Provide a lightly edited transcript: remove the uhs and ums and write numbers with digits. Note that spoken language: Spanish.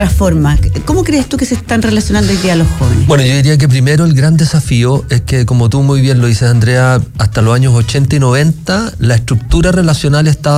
forma. ¿Cómo crees tú que se están relacionando hoy día los jóvenes? Bueno, yo diría que primero el gran desafío es que, como tú muy bien lo dices, Andrea, hasta los años 80 y 90 la estructura relacional estaba